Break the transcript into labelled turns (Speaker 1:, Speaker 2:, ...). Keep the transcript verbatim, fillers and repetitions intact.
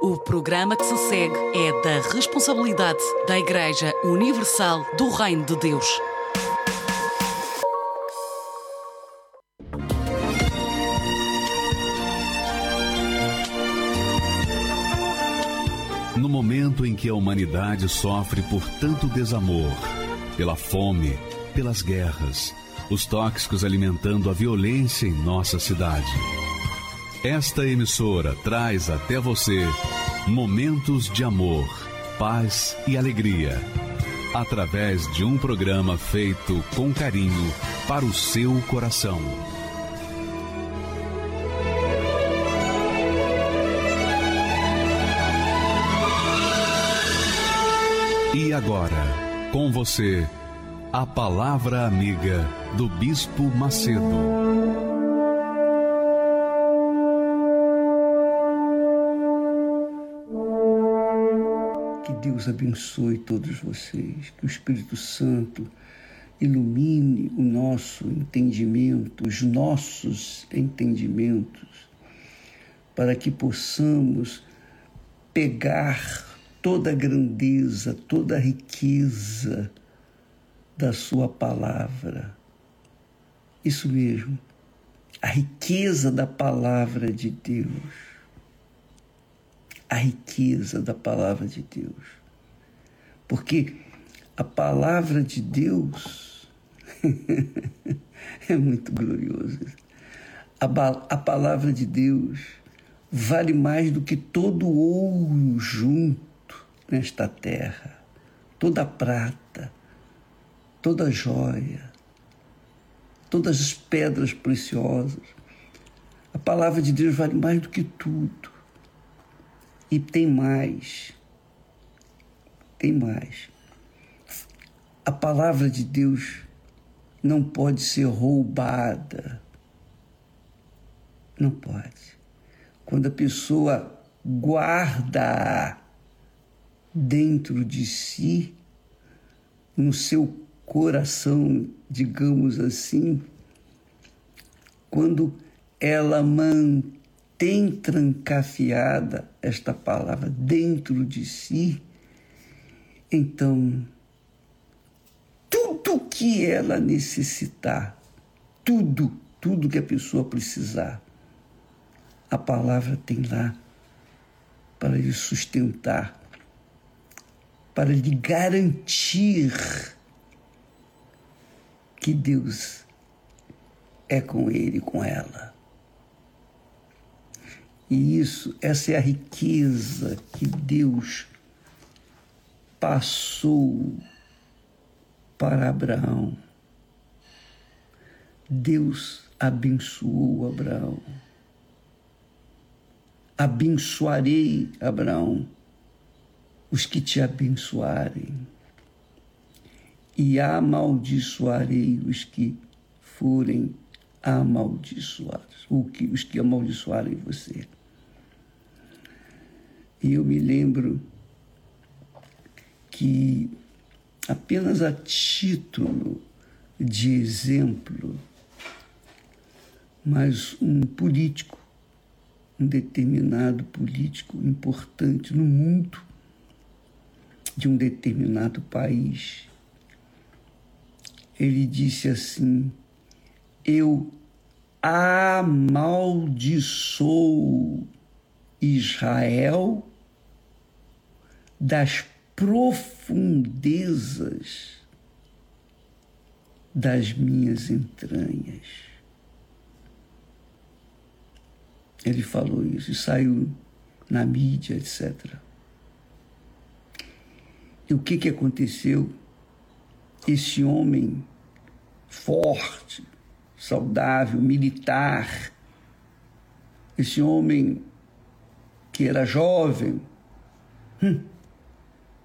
Speaker 1: O programa que se segue é da responsabilidade da Igreja Universal do Reino de Deus.
Speaker 2: No momento em que a humanidade sofre por tanto desamor, pela fome, pelas guerras, os tóxicos alimentando a violência em nossa cidade, esta emissora traz até você momentos de amor, paz e alegria, através de um programa feito com carinho para o seu coração. E agora, com você, a Palavra Amiga do Bispo Macedo.
Speaker 3: Que Deus abençoe todos vocês, que o Espírito Santo ilumine o nosso entendimento, os nossos entendimentos, para que possamos pegar toda a grandeza, toda a riqueza da sua palavra. Isso mesmo, a riqueza da palavra de Deus. A riqueza da palavra de Deus. Porque a palavra de Deus é muito gloriosa. A, a palavra de Deus vale mais do que todo ouro junto nesta terra, toda prata, toda joia, todas as pedras preciosas. A palavra de Deus vale mais do que tudo. E tem mais, tem mais. A palavra de Deus não pode ser roubada. Não pode. Quando a pessoa guarda dentro de si, no seu coração, digamos assim, quando ela mantém trancafiada esta palavra dentro de si, então tudo que ela necessitar, tudo, tudo que a pessoa precisar, a palavra tem lá para lhe sustentar, para lhe garantir que Deus é com ele, com ela. E isso, essa é a riqueza que Deus passou para Abraão. Deus abençoou Abraão. Abençoarei, Abraão, os que te abençoarem, e amaldiçoarei os que forem amaldiçoados, ou que, os que amaldiçoarem você. E eu me lembro que, apenas a título de exemplo, mas um político, um determinado político importante no mundo, de um determinado país, ele disse assim: eu amaldiçoo Israel das profundezas das minhas entranhas. Ele falou isso e saiu na mídia, etcétera. E o que que aconteceu? Esse homem forte, saudável, militar, esse homem que era jovem, hum,